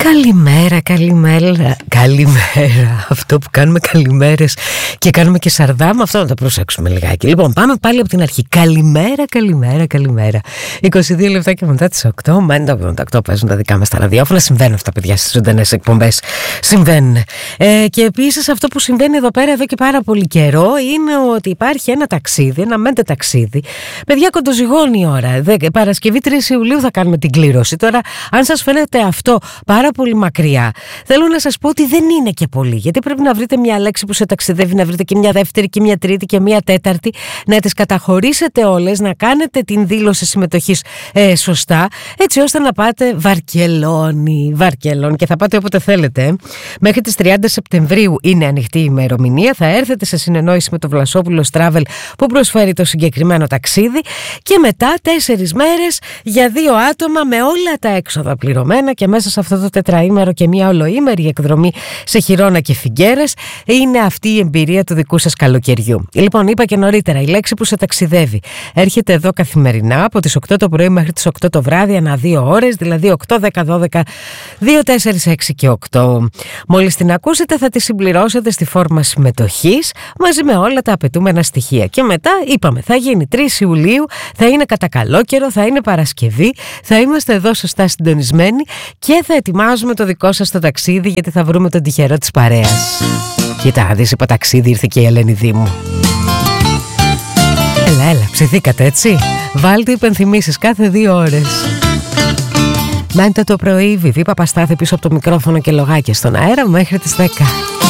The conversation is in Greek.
Καλημέρα, καλημέρα, καλημέρα. Αυτό που κάνουμε καλημέρες και κάνουμε και σαρδάμ, αυτό να το προσέξουμε λιγάκι. Λοιπόν, πάμε πάλι από την αρχή. Καλημέρα, καλημέρα, καλημέρα. 22 λεπτά και μετά τις 8. Μένει το 88 παίζουν τα δικά μας τα ραδιόφωνα. Συμβαίνουν αυτά, παιδιά, στις ζωντανές εκπομπές. Συμβαίνουν. Και επίσης αυτό που συμβαίνει εδώ πέρα εδώ και πάρα πολύ καιρό είναι ότι υπάρχει ένα ταξίδι, ένα μέντε ταξίδι. Παιδιά, κοντοζυγώνει η ώρα. Παρασκευή 3 Ιουλίου θα κάνουμε την κλήρωση. Τώρα, αν σας φαίνεται αυτό πάρα πολύ μακριά, θέλω να σας πω ότι δεν είναι και πολύ. Γιατί πρέπει να βρείτε μια λέξη που σε ταξιδεύει, να βρείτε και μια δεύτερη και μια τρίτη και μια τέταρτη, να τις καταχωρήσετε όλες, να κάνετε την δήλωση συμμετοχής σωστά, έτσι ώστε να πάτε Βαρκελόνη. Και θα πάτε όποτε θέλετε. Μέχρι τις 30 Σεπτεμβρίου είναι ανοιχτή η ημερομηνία. Θα έρθετε σε συνεννόηση με το Βλασόπουλος Travel που προσφέρει το συγκεκριμένο ταξίδι και μετά 4 μέρες για 2 άτομα με όλα τα έξοδα πληρωμένα και μέσα σε αυτό το τετραήμερο και μια ολοήμερη εκδρομή σε Χιρόνα και Φιγκέρες. Είναι αυτή η εμπειρία του δικού σας καλοκαιριού. Λοιπόν, είπα και νωρίτερα, η λέξη που σε ταξιδεύει έρχεται εδώ καθημερινά από τις 8 το πρωί μέχρι τις 8 το βράδυ, ανά 2 ώρες, δηλαδή 8, 10, 12, 2, 4, 6 και 8. Μόλις την ακούσετε θα τη συμπληρώσετε στη φόρμα συμμετοχής μαζί με όλα τα απαιτούμενα στοιχεία. Και μετά είπαμε, θα γίνει 3 Ιουλίου, θα είναι κατά καλό καιρό, θα είναι Παρασκευή, θα είμαστε εδώ σωστά συντονισμένοι και θα ετοιμάζουμε το δικό σας το ταξίδι, γιατί θα βρούμε τον τυχερό της παρέας. Κοίτα, δεις, είπα ταξίδι, ήρθε και η Ελένη Δήμου. Έλα, ψηθήκατε έτσι. Βάλτε υπενθυμίσεις κάθε 2 ώρες. Μέντε το πρωί, Βιβί Παπαστάθη πίσω από το μικρόφωνο και λογάκια στον αέρα μέχρι τις 10.